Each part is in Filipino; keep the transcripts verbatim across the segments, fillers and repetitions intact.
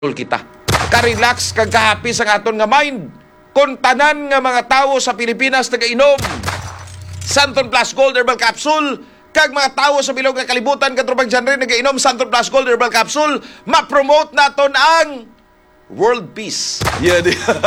kita. Ka-relax, kag-happy sa aton nga mind. Kung tanan nga mga tawo sa Pilipinas nagainom Santon Plus Gold Herbal Capsule, kag mga tawo sa bilog nga kalibutan katrubang genre nagainom Santon Plus Gold Herbal Capsule, ma-promote naton ang world peace. Yeah,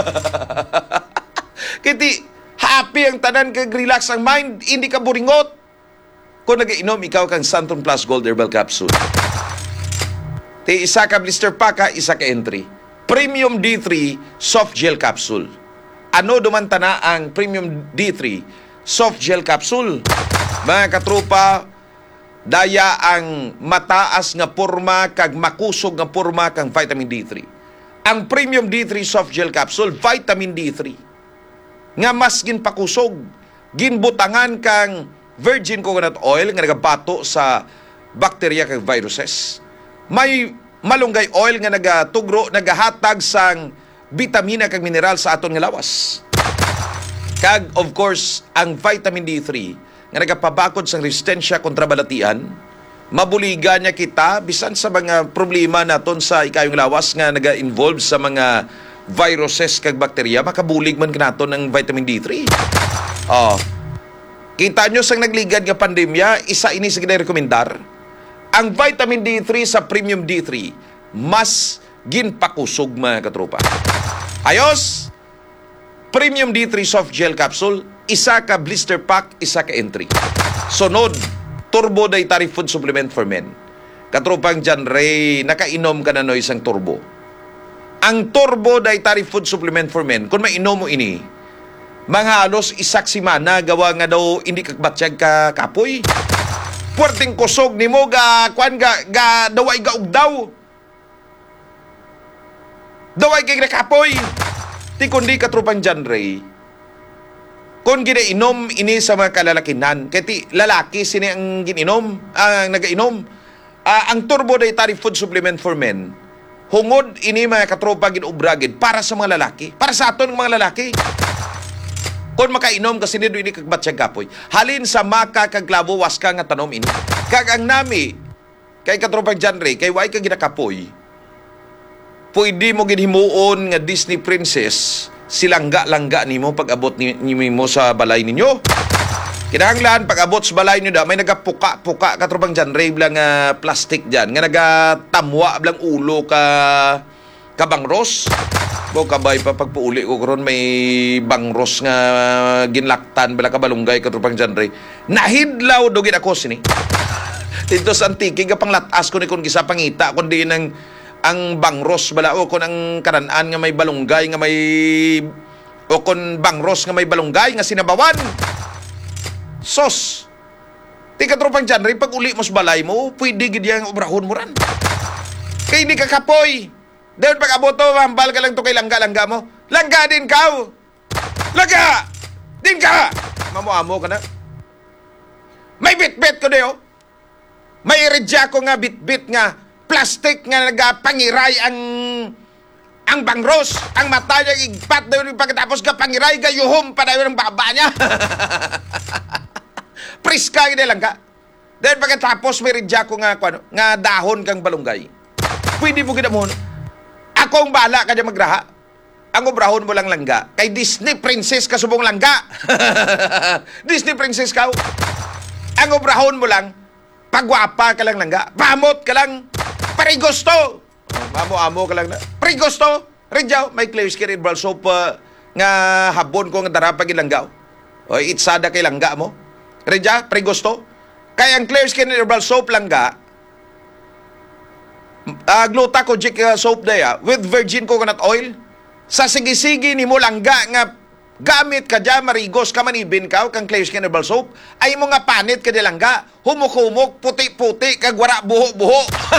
kiti happy ang tanan, kag relax ang mind, hindi ka buringot kung nagainom ikaw kang Santon Plus Gold Herbal Capsule. Ti isa ka blister pack, ha, isa ka entry. Premium D three Soft Gel Capsule. Ano dumanta na ang Premium D three Soft Gel Capsule? Mga katropa, daya ang mataas nga porma kag makusog nga porma kang vitamin D three. Ang Premium D three Soft Gel Capsule, vitamin D three. Nga mas ginpakusog, ginbutangan kang virgin coconut oil nga nagabato sa bakterya kag viruses. May malunggay oil nga nagatugro, nagahatag sang bitamina kag mineral sa aton nga lawas. Kag of course, ang vitamin D three nga nagapabakod sang resistensya kontra balatian, mabuligan niya kita bisan sa mga problema naton sa ikayong lawas nga naga-involve sa mga viruses kag bakterya, makabulig man kanaton ng vitamin D three. Oh. Kita nyo sang nagligad nga pandemya, isa ini sa gina-rekomendar. Ang vitamin D three sa Premium D three, mas ginpakusog mga katropa. Ayos! Premium D three Soft Gel Capsule, isa ka blister pack, isa ka entry. Sunod, Turbo Dietary Food Supplement for Men. Katropang dyan, Ray, nakainom ka na no isang turbo. Ang Turbo Dietary Food Supplement for Men, kung mainom mo ini, mga halos isak simana, gawa nga daw hindi kagbatsyag ka kapoy. Puwerteng kusog ni mo, ga, kwan, ga, ga, daway ga ugdaw. Daway kay nakapoy. Ti kundi katrupang dyan, Ray. Kung ginainom ini sa mga kalalakinan, kaya ti lalaki sini ang gininom, ang uh, nagainom. Uh, ang Turbo Dietary Food Supplement for Men, hungod ini mga katropa ginubragid para sa mga lalaki. Para sa aton mga lalaki. Kung makainom kasi nido ini kagbatsyag kapoy, halin sa maka kaglabo was ka nga tanom ini. Kag ang nami, kay katropang genre, kay way ka ginakapoy, pwede mo ginhimuon nga Disney princess, silangga-langga nimo pag-abot ni, ni mo sa balay ninyo. Kinahanglan pag-abot sa balay niyo da, may nagapuka-puka katropang genre blang uh, plastic dyan, nga nagatamwa blang ulo ka kabangros. Bo kabay pa pagpuuli ko karon may bangros nga ginlaktan bala ka balunggay katropang genre. Nahidlaw dugid ako sini. Dito sa antiki nga panglatas ko ni kun gisa pangita kun di nang ang bangros bala o kun ang kanaan nga may balunggay nga may o kun bangros nga may balunggay nga sinabawan. Sos. Ti katropang genre pag uli mo sa balay mo, pwede gid yang obrahon mo ran. Kay di ka kapoy. Dahil pag aboto, mambal ka lang to kay langga-langga mo. Langga din ka! Langga! Din ka! Mamu-amo ka na. May bit-bit ko dayo. May iridya ko nga bit-bit nga plastic nga nagapangiray ang ang bangros. Ang mata niya igpat dayo pagkatapos ka pangiray gayuhom pa dayo ng baba niya. Priska gina langga. Dahil pagkatapos may iridya ko nga, nga dahon kang balunggay. Pwede mo gina mo. Ako ang bala ka dyan magraha. Ang obrahon mo lang langga. Kay Disney princess ka subong langga. Disney princess ka. Ang obrahon mo lang, pagwapa ka lang langga. Pamot ka lang. Pari gusto. Mamo-amo ka lang na. Pari gusto. Ridyaw, may clear skin herbal soap uh, nga habon ko nga darapag ilangga. O itsada kay langga mo. Ridyaw, pari gusto. Kaya ang clear skin herbal soap langga, Uh, Glutacogic uh, soap daya with virgin coconut oil. Sa sige-sige ni mo langga nga gamit ka dyan, marigos ka, manibin ka, kang clear skin herbal soap, ay mo nga panit ka di langga, humuk-humuk, puti-puti, kagwara buho-buho.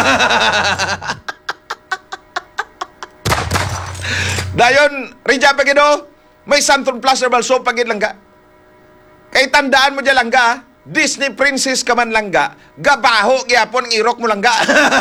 Dayon, rinja pa gido, may Santon Plus herbal soap pagin langga. Kay tandaan mo dyan langga, Disney princess ka man langga, gabaho gyapon ang irok mo langga.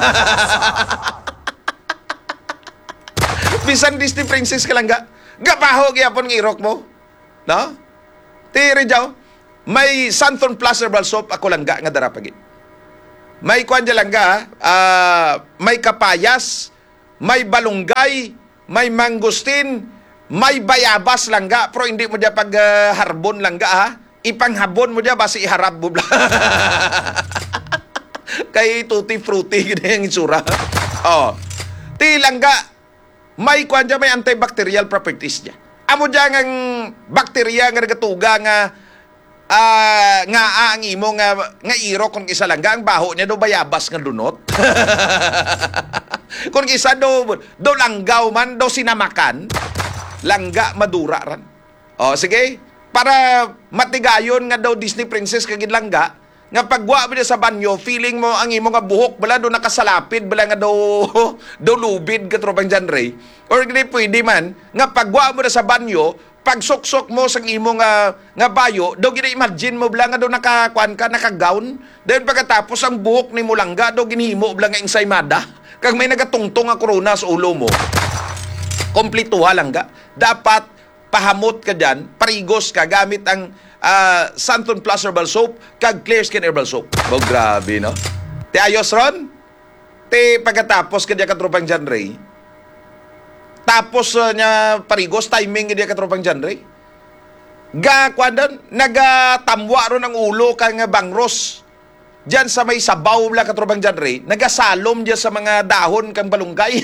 Bisan Disney princess ka langga, gabaho gyapon ang irok mo. No? Tiri jaw, may Santon Plus herbal soap ako langga nga darapagin. May kwan langga, uh, may kapayas, may balunggay, may mangustin, may bayabas langga, pero hindi mo dyan pag uh, harbon langga ha. Ipanghabon mo dyan, basi iharap mo bla. Kay tutti frutti, ganyan yung itsura. Oh. Ti langga, may kwan dyan, may antibacterial properties dyan. Amo dyan ang bakterya nga nagatuga nga uh, nga ang imo nga, nga iro kung isa langga, ang baho niya do bayabas nga lunot. Kung isa do, do langgaw man, do sinamakan, langga madura ran. O, sige. Para matigayon nga daw Disney princess kagid langga, nga pagwa mo sa banyo, feeling mo ang imo nga buhok, bala do nakasalapid, bala nga daw, do lubid ka tropang genre. Or hindi pwede man, nga pagwa mo sa banyo, pagsuksok mo sa imo nga, nga bayo, do gina-imagine mo, bala nga do nakakuan ka, nakagown. Dahil pagkatapos ang buhok ni mo langga, do ginihimo, bala nga insaymada. Kag may nagatungtong nga corona sa ulo mo, komplituha langga. Dapat pahamot ka dyan, parigos ka, gamit ang uh, Santon Plus Herbal Soap, kag Clear Skin Herbal Soap. Oh, grabe, no? Te ayos ron? Te pagkatapos ka dyan katropang dyan, Ray. Tapos uh, niya parigos, timing ka dyan katropang dyan, Ray. Ga, kwandan, nagatamwa ron ang ulo kang bangros. Diyan sa may sabaw lang katrobang dyan, Ray, nagasalom diyan sa mga dahon kang balunggay.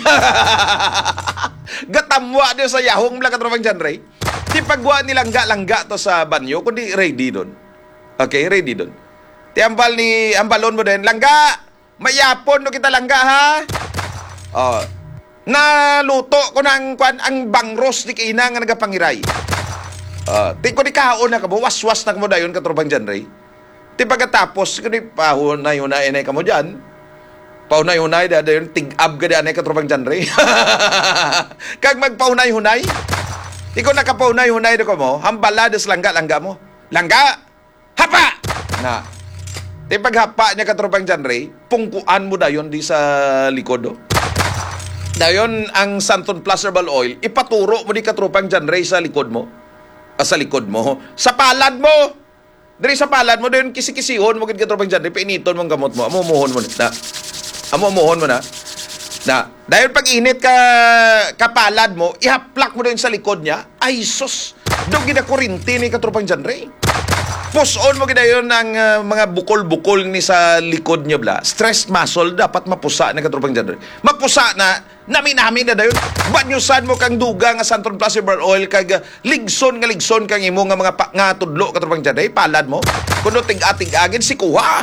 Gatamwa diyan sa yahong lang katrobang dyan, Ray. Di pagwa ni langga-langga to sa banyo, kundi ready doon. Okay, ready doon. Ti ambal ni, ambalon mo din, langga, mayapon no kita langga, ha? Oh, naluto ko ng kwan, ang bangros ni Kina nga nagapangiray. Uh, ti ko ni kaon na ka mo, was-was na ka mo dayon katrobang dyan, Ray. Di pagkatapos, kani pahunay-hunay na ka mo dyan. Pahunay-hunay, da yun, tig-ab ka dyan, ay katrupang dyan, Ray. Kag magpahunay-hunay, ikaw nakapahunay-hunay na ka mo, hambaladas langga-langga mo. Langga! Hapa! Na. Di paghapa niya katrupang dyan, Ray, pungkuan mo dayon di sa likod, oh. Dayon, ang Santon Plus Herbal Oil, ipaturo mo di katrupang dyan, Ray, sa likod mo. Ah, sa likod mo. Sa palad mo! Dari sa palad mo, doon kisi-kisihon mo, gid katropang dyan, painiton mong gamot mo, amumuhon mo na. Amumuhon mo na. Na, dahil pag init ka kapalad mo, ihaplak mo doon sa likod niya, ay sus, doon ginakurinti ni katropang dyan, Ray. Puson mo gina yun ng uh, mga bukol-bukol ni sa likod niya, bla. Stress muscle, dapat mapusa na katropang dyan, Ray. Mapusa na, namin-namin na dayon. Banyusan mo kang duga nga Santon Plus Herbal Oil, kag uh, ligson nga ligson kang imo nga mga pa, nga tudlo katropang dyan, Ray. Palad mo. Kuno tig-atig-agin, si kuha.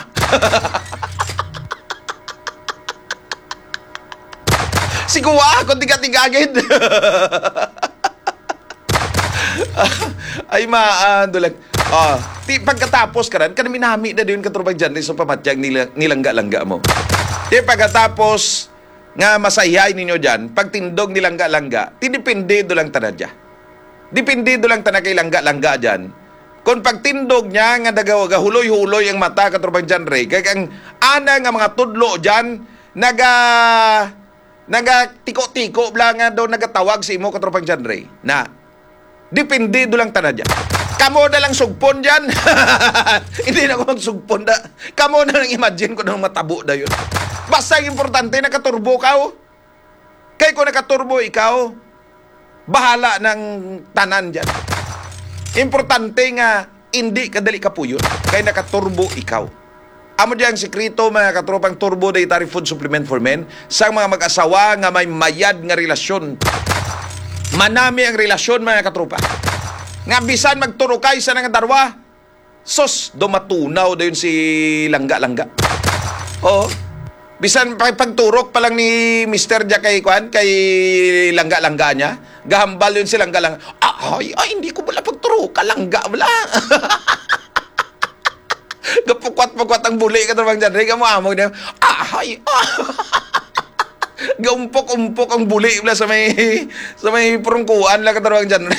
Si kuha, kung tig-atig-agin. Ay, maando lang. Ah, ti pagkatapos ka rin, kanami nami na din katrubang dyan sa pamatyang nilang, nilangga-langga mo. Ti pagkatapos nga masayay ninyo dyan, pagtindog nilangga-langga, tinipindi do lang tanan dyan. Dipindi do lang tanan kay langga-langga dyan. Kung pagtindog niya, nga nagahuloy-huloy ang mata katrubang dyan, Ray, kaya ang ana nga mga tudlo dyan, naga... naga tiko-tiko bla nga daw nagatawag sa imo katropang dyan, Ray. Na, dipindi do lang tanan dyan. Kamo na lang sugpon dyan. Hindi na ako magsugpon da. Kamo na lang imagine ko na matabo da yun. Basta importante, nakaturbo ka, oh. Kaya kung nakaturbo ikaw, bahala ng tanan dyan. Importante nga, hindi kadali ka po yun. Kaya nakaturbo ikaw. Amo dyan sikreto, mga katropang Turbo Dietary Food Supplement for Men, sa mga mag-asawa nga may mayad nga relasyon. Manami ang relasyon, mga katropa. Nga bisan magturukay sa nga darwa, sos, dumatunaw dayon si langga-langga. Oo. Bisan pagturok pa lang ni Mister Jack kay Kwan, kay langga-langga niya, gahambal yun si langga-langga. Ah, ay, ay, hindi ko wala pagturok, langga wala. Gapukwat-pukwat ang buli ka trabang dyan. Ray, kamuamog niya. Ah, ay, ah. Gaumpok-umpok ang buli sa may sa may purungkuan lang katarwang dyan.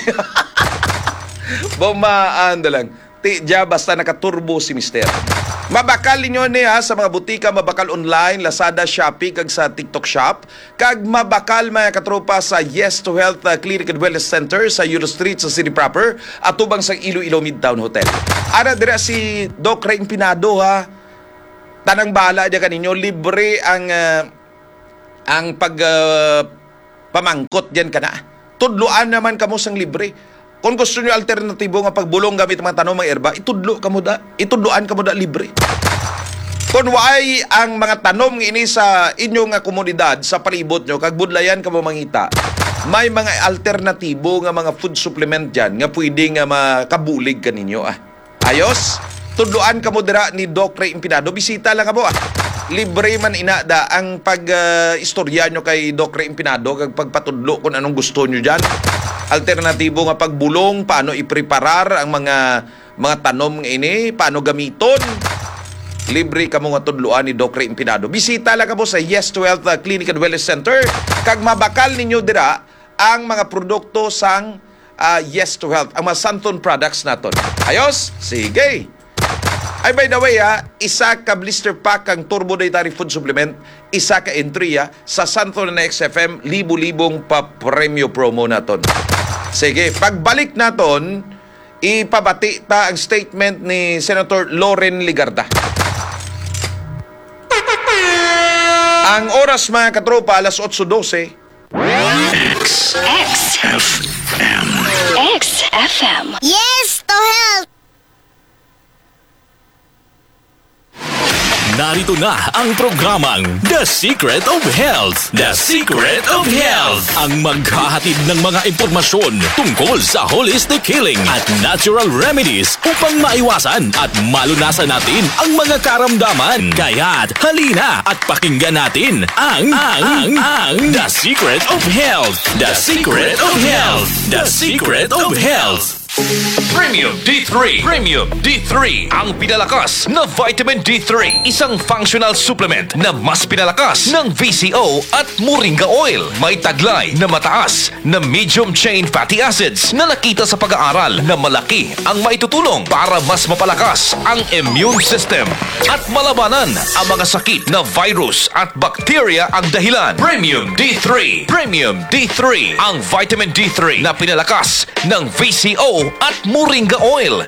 Bumaan da lang. Ti dya basta nakaturbo si Mister. Mabakal ninyo niya sa mga butika, mabakal online, Lazada, Shopee, kag sa TikTok Shop. Kag mabakal mga katropa sa Yes to Health uh, Clinic and Wellness Center sa Euro Street sa City Proper at tubang sa Iloilo Midtown Hotel. Ara dira si Doc Rain Pinado, ha. Tanang bala dya kaninyo, libre ang uh, ang pag uh, Pamangkot yan ka na. Tudloan naman kamo sang libre. Kung gusto nyo alternatibo nga pagbulong gamit mga tanong mga erba, itudlo kamo da. Itudloan kamo da libre. Kung waay ang mga tanom ini sa inyong nga komunidad sa palibot nyo, kag budlayan kamo mangita, may mga alternatibo nga mga food supplement dyan nga pwede nga makabulig kaninyo. Ah. Ayos? Tudloan kamo dira ni Doc Ray Impinado. Bisita lang kamo ah. Libre man inada ang pag-istorya uh, nyo kay Doc Ray Impinado kag pagpatudlo kung anong gusto nyo dyan. Alternatibo nga pagbulong, paano ipreparar ang mga mga tanom nga ini, paano gamiton. Libre kamo nga tudloan ni Doc Ray Impinado. Bisita lang kamo sa Yes to Health uh, Clinic and Wellness Center kag mabakal ninyo dira ang mga produkto sang uh, Yes to Health, ang mga Santon products naton. Ayos? Sige. Ay, by the way, ha, isa ka blister pack ang Turbo Dietary Food Supplement, isa ka entry ha, sa Santon na X F M, libo-libong pa premyo promo naton. Sige, pagbalik naton, ipabati ta ang statement ni Senator Loren Ligarda. Ang oras mga katropa, alas eight twelve. X F M. X F M. Yes to Health! Narito na ang programang The Secret of Health. The Secret of Health. Ang maghahatid ng mga impormasyon tungkol sa holistic healing at natural remedies upang maiwasan at malunasan natin ang mga karamdaman. Kaya't halina at pakinggan natin ang, ang, ang, ang The Secret of Health. The Secret of Health. The Secret of Health. Premium D three. Premium D three. Ang pinalakas na vitamin D three. Isang functional supplement na mas pinalakas ng V C O at Moringa Oil. May taglay na mataas na medium chain fatty acids na nakita sa pag-aaral na malaki ang maitutulong para mas mapalakas ang immune system at malabanan ang mga sakit na virus at bacteria ang dahilan. Premium D three. Premium D three. Ang vitamin D three na pinalakas ng V C O at Moringa Oil.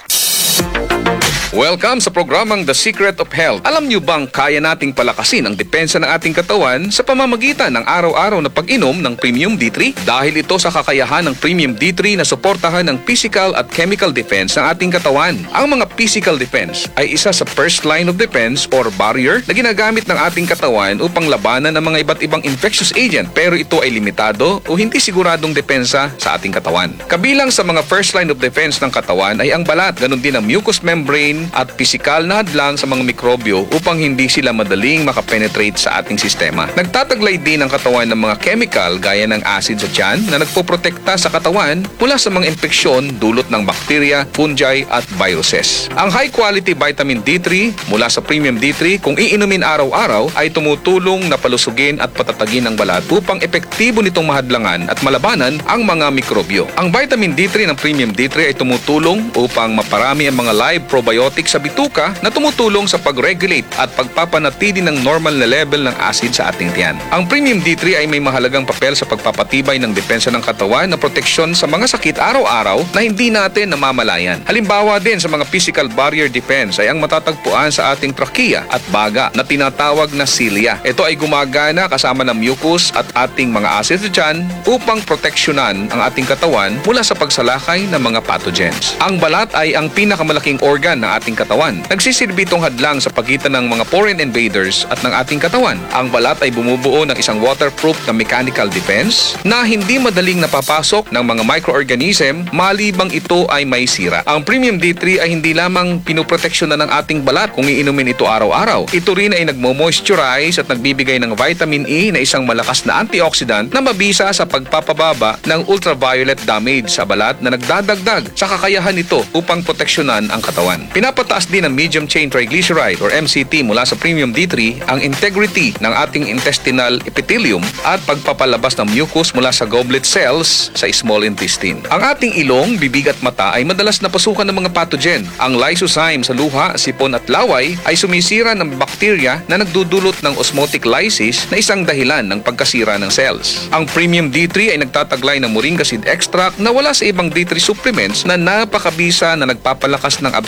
Welcome sa programang The Secret of Health. Alam niyo bang kaya nating palakasin ang depensa ng ating katawan sa pamamagitan ng araw-araw na pag-inom ng Premium D three? Dahil ito sa kakayahan ng Premium D three na suportahan ng physical at chemical defense ng ating katawan. Ang mga physical defense ay isa sa first line of defense or barrier na ginagamit ng ating katawan upang labanan ang mga iba't ibang infectious agent, pero ito ay limitado o hindi siguradong depensa sa ating katawan. Kabilang sa mga first line of defense ng katawan ay ang balat, ganun din ang mucous membrane at pisikal na hadlang sa mga mikrobyo upang hindi sila madaling makapenetrate sa ating sistema. Nagtataglay din ang katawan ng mga chemical gaya ng acid sa tiyan na nagpoprotekta sa katawan mula sa mga infeksyon dulot ng bacteria, fungi at viruses. Ang high quality vitamin D three mula sa Premium D three kung iinumin araw-araw ay tumutulong na palusugin at patatagin ang balat upang epektibo nitong mahadlangan at malabanan ang mga mikrobyo. Ang vitamin D three ng Premium D three ay tumutulong upang maparami ang mga live probiotics sa bituka na tumutulong sa pag-regulate at pagpapanatili ng normal na level ng acid sa ating tiyan. Ang Premium D three ay may mahalagang papel sa pagpapatibay ng depensa ng katawan na proteksyon sa mga sakit araw-araw na hindi natin namamalayan. Halimbawa din sa mga physical barrier defense ay ang matatagpuan sa ating trachea at baga na tinatawag na cilia. Ito ay gumagana kasama ng mucus at ating mga acid sa tiyan upang proteksyonan ang ating katawan mula sa pagsalakay ng mga pathogens. Ang balat ay ang pinakamalaking organ ng ating katawan. Nagsisilbi itong hadlang sa pagitan ng mga foreign invaders at ng ating katawan. Ang balat ay bumubuo ng isang waterproof na mechanical defense na hindi madaling napapasok ng mga microorganism malibang ito ay may sira. Ang Premium D three ay hindi lamang pinoproteksyonan ng ating balat kung iinumin ito araw-araw. Ito rin ay nagmo-moisturize at nagbibigay ng vitamin E na isang malakas na antioxidant na mabisa sa pagpapababa ng ultraviolet damage sa balat na nagdadagdag sa kakayahan nito upang proteksyonan ang katawan. Pinapataas din ng medium chain triglyceride or M C T mula sa Premium D three ang integrity ng ating intestinal epithelium at pagpapalabas ng mucus mula sa goblet cells sa small intestine. Ang ating ilong, bibig at mata ay madalas napasukan ng mga pathogen. Ang lysozyme sa luha, sipon at laway ay sumisira ng bakterya na nagdudulot ng osmotic lysis na isang dahilan ng pagkasira ng cells. Ang Premium D three ay nagtataglay ng moringa seed extract na wala sa ibang D three supplements na napakabisa na nagpapalakas ng absorption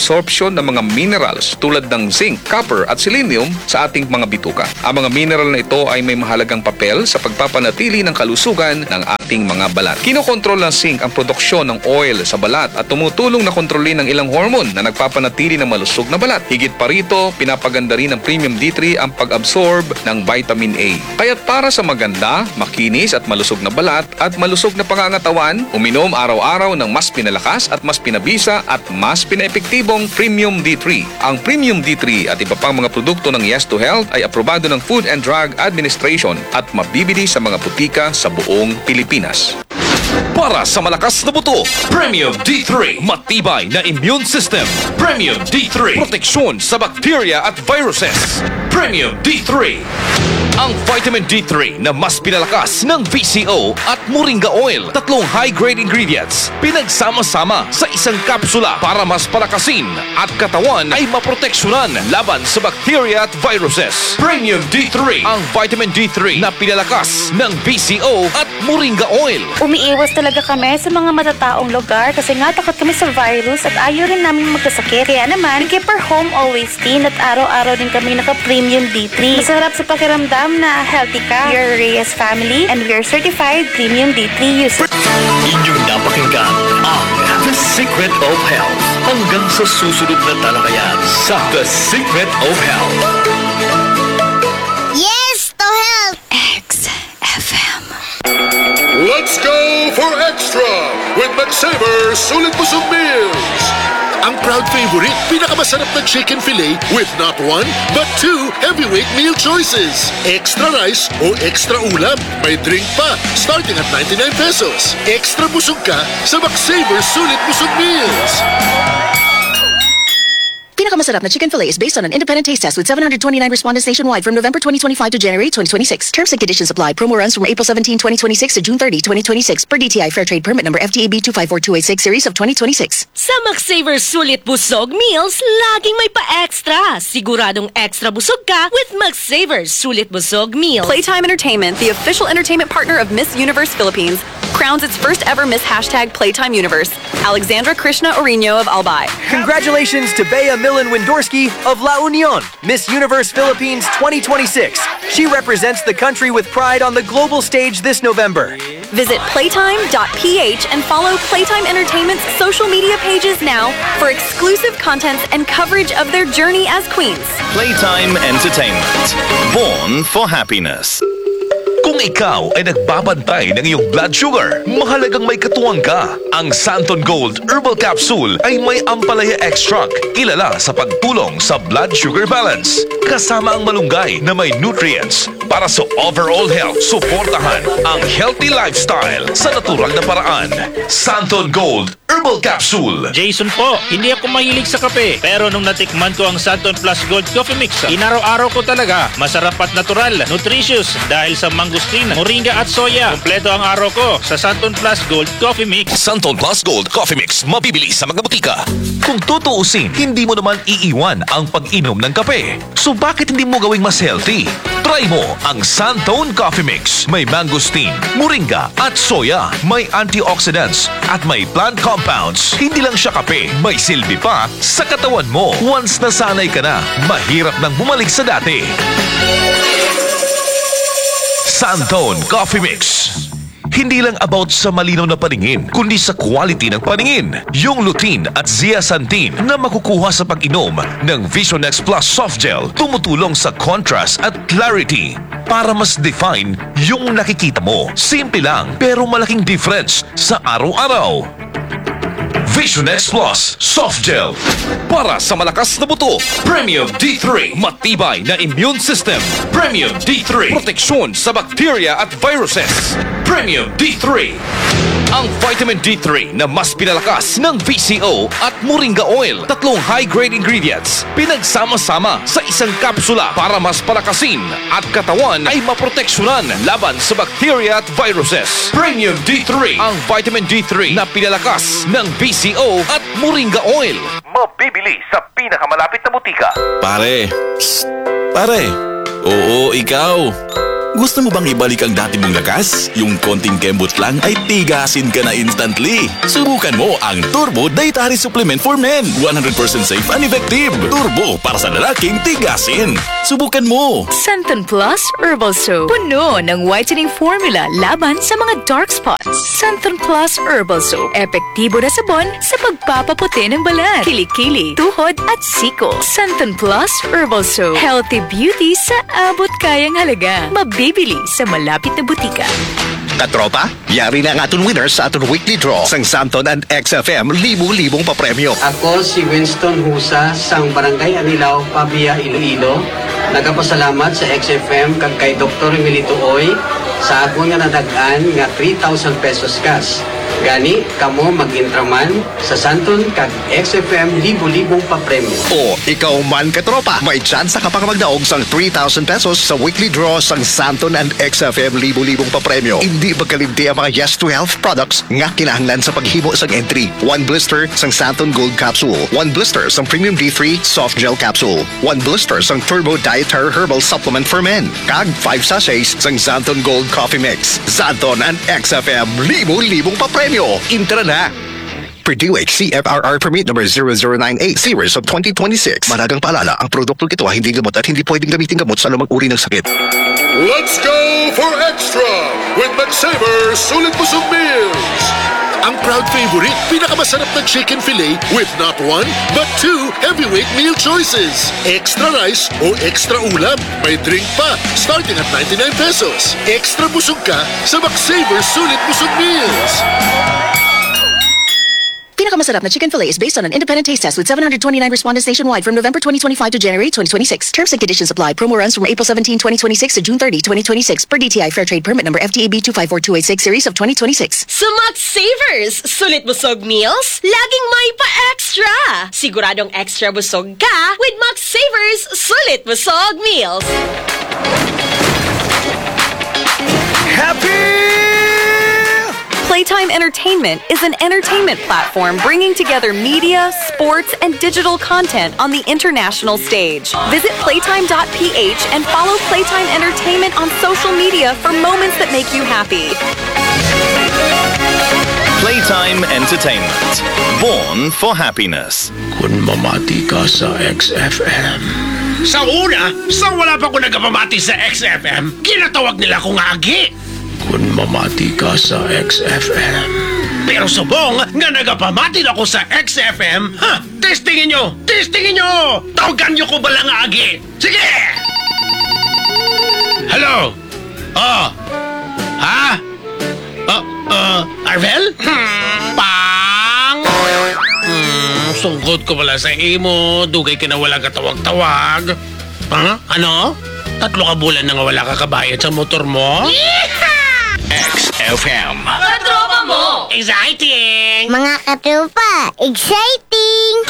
absorpsyon ng mga minerals tulad ng zinc, copper at selenium sa ating mga bituka. Ang mga mineral na ito ay may mahalagang papel sa pagpapanatili ng kalusugan ng ating mga balat. Kinokontrol ng zinc ang produksyon ng oil sa balat at tumutulong na kontrolin ng ilang hormone na nagpapanatili ng malusog na balat. Higit pa rito, pinapaganda rin ng Premium D three ang pag-absorb ng vitamin A. Kaya't para sa maganda, makinis at malusog na balat at malusog na pangangatawan, uminom araw-araw ng mas pinalakas at mas pinabisa at mas pinaepektibong Premium D three. Ang Premium D three at iba pang mga produkto ng Yes to Health ay aprobado ng Food and Drug Administration at mabibili sa mga butika sa buong Pilipinas. Para sa malakas na buto, Premium D three. Matibay na immune system. Premium D three. Proteksyon sa bacteria at viruses. Premium D three. Ang vitamin D three na mas pinalakas ng V C O at Moringa Oil. Tatlong high-grade ingredients. Pinagsama-sama sa isang kapsula para mas palakasin at katawan ay maproteksyonan laban sa bacteria at viruses. Premium D three. Ang vitamin D three na pinalakas ng V C O at Moringa Oil. Umiiwas talaga kami sa mga matataong lugar kasi nga takot kami sa virus at ayaw rin namin magkasakit. Kaya naman, keep our home always clean at araw-araw din kami naka-Premium D three. Masarap sa pakiramdam na healthy ka. We are Reyes family and we are certified Premium D three users. Inyong napakinggan ang The Secret of Health. Hanggang sa susunod na talakayan sa The Secret of Health. Yes to health! X F M. Let's go for extra with McSaver Sulit Busog Meals. Ang proud favorite, pinakamasarap na chicken fillet with not one, but two heavyweight meal choices. Extra rice o extra ulam. May drink pa, starting at ninety-nine pesos. Extra busog ka sa McSaver Sulit Busog Meals. Pinakamasarap na chicken fillet is based on an independent taste test with seven hundred twenty-nine respondents nationwide from November twenty twenty-five to January twenty twenty-six. Terms and conditions apply. Promo runs from April seventeenth, twenty twenty-six to June thirtieth, twenty twenty-six per D T I Fair Trade Permit number F T A B two five four two eight six series of twenty twenty-six. Sa McSaver Sulit Busog Meals, laging may pa-extra. Siguradong extra busog ka with McSaver Sulit Busog Meals. Playtime Entertainment, the official entertainment partner of Miss Universe Philippines, crowns its first ever Miss Hashtag Playtime Universe, Alexandra Krishna Orino of Albay. Congratulations to Bea Millen Windorski of La Union, Miss Universe Philippines twenty twenty-six. She represents the country with pride on the global stage this November. Visit playtime dot p h and follow Playtime Entertainment's social media pages now for exclusive content and coverage of their journey as queens. Playtime Entertainment. Born for happiness. Kung ikaw ay nagbabantay ng iyong blood sugar, mahalagang may katuwang ka. Ang Santon Gold Herbal Capsule ay may Ampalaya Extract, kilala sa pagtulong sa blood sugar balance. Kasama ang malunggay na may nutrients para sa overall health. Suportahan ang healthy lifestyle sa natural na paraan. Santon Gold Herbal Capsule. Jason po, hindi ako mahilig sa kape. Pero nung natikman ko ang Santon Plus Gold Coffee Mix, inaraw-araw ko talaga. Masarap at natural, nutritious dahil sa mangustin, moringa at soya. Kompleto ang araw ko sa Santon Plus Gold Coffee Mix. Santon Plus Gold Coffee Mix, mabibili sa mga butika. Kung tutuusin, hindi mo naman iiwan ang pag-inom ng kape. So bakit hindi mo gawing mas healthy? Try mo ang Santon Coffee Mix. May mangustin, moringa at soya. May antioxidants at may plant compounds. Hindi lang siya kape, may silbi pa sa katawan mo. Once nasanay ka na, mahirap nang bumalik sa dati. Santon Coffee Mix. Hindi lang about sa malinaw na paningin, kundi sa quality ng paningin. Yung lutein at zeaxanthin na makukuha sa pag-inom ng Vision X Plus Soft Gel tumutulong sa contrast at clarity para mas define yung nakikita mo. Simple lang pero malaking difference sa araw-araw. Vision X Plus Soft Gel. Para sa malakas na buto, Premium D three. Matibay na immune system. Premium D three. Proteksyon sa bacteria at viruses. Premium D three. Ang vitamin D three na mas pinalakas ng V C O at Moringa Oil. Tatlong high-grade ingredients. Pinagsama-sama sa isang kapsula para mas palakasin at katawan ay maproteksyonan laban sa bacteria at viruses. Premium D three. Ang vitamin D three na pinalakas ng V C O at Moringa Oil. Mabibili sa pinakamalapit na butika. Pare, psst, pare. Oo, ikaw. Gusto mo bang ibalik ang dati mong lakas? Yung konting kembot lang ay tigasin ka na instantly. Subukan mo ang Turbo Dietary Supplement for Men. one hundred percent safe and effective. Turbo para sa lalaking tigasin. Subukan mo. Santon Plus Herbal Soap. Puno ng whitening formula laban sa mga dark spots. Santon Plus Herbal Soap. Epektibo na sabon sa pagpapaputi ng balat, kilikili, tuhod at siko. Santon Plus Herbal Soap. Healthy beauty sa abot kayang halaga. Mabibili sa malapit na butika. Katropa, yari na ang aton winners sa aton weekly draw sang Santon and X F M libu-libong papremyo. Ako si Winston Husa sang Barangay Anilaw, Pabia, Iloilo. Nagapasalamat sa X F M kag kay Doktor Milito Oy sa akong nga nadagaan nga three thousand pesos cash. Gani, kamo mag-intraman sa Santon kag X F M libu-libong papremyo. O, ikaw man katropa, may tsansa ka pang magdaog sang three thousand pesos sa weekly draw sang Santon and X F M libu-libong papremyo. Hindi magkalimti ang mga Yes to Health products nga kinahanglan sa paghimo sang entry. One blister sang Santon Gold Capsule. One blister sang Premium D three Soft Gel Capsule. One blister sang Turbo Dietary Herbal Supplement for Men. Kag five sachets sang Santon Gold Coffee Mix. Santon and X F M libu-libong papremyo. Intra na! Purdue H C F R R Permit number zero zero nine eight series of twenty twenty-six. Managang paalala, ang produktong ito ay hindi gamot at hindi pwedeng gamitin gamot sa anumang uri ng sakit. Let's go for extra with McSaver Sulit Busog Meals. Ang proud favorite, pinakamasarap na chicken fillet with not one, but two heavyweight meal choices. Extra rice o extra ulam. May drink pa, starting at ninety-nine pesos. Extra busog ka sa McSaver Sulit Busog Meals. Pinakamasarap na chicken fillet is based on an independent taste test with seven hundred twenty-nine respondents nationwide from November twenty twenty-five to January twenty twenty-six. Terms and conditions apply. Promo runs from April seventeenth, twenty twenty-six to June thirtieth, twenty twenty-six per D T I Fair Trade Permit number F T A B two five four two eight six series of twenty twenty-six. Sa McSavers Sulit Busog Meals, laging may pa-extra. Siguradong extra busog ka with McSavers Sulit Busog Meals. Happy! Playtime Entertainment is an entertainment platform bringing together media, sports, and digital content on the international stage. Visit playtime dot p h and follow Playtime Entertainment on social media for moments that make you happy. Playtime Entertainment. Born for happiness. Kung mamati ka sa X F M. Sa una, sa wala pa ko nagpamati sa X F M, kinatawag nila kong agi. Kung mamati ka sa X F M. Pero subong nga nagapamati ako sa X F M, ha? Testingin nyo! Testingin nyo! Tawagan nyo ko ba lang agi? Sige! Hello? Oh? Ha? Uh, uh, Arvel? Hmm. Pang! Hmm, sungkot ko pala sa imo. Dugay ka na wala katawag-tawag. Ha? Ano? Tatlo ka bulan na nga wala ka kabayad sa motor mo? Yeehaw! X F M. Katropa mo! Exciting! Mga katropa, exciting!